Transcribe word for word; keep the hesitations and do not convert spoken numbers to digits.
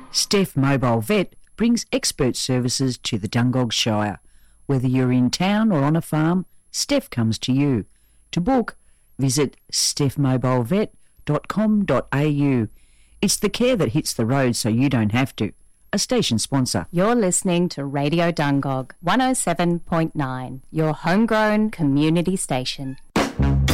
Steph Mobile Vet brings expert services to the Dungog Shire. Whether you're in town or on a farm, Steph comes to you. To book, visit steph mobile vet dot com dot a u. It's the care that hits the road so you don't have to. A station sponsor. You're listening to Radio Dungog one oh seven point nine, your homegrown community station.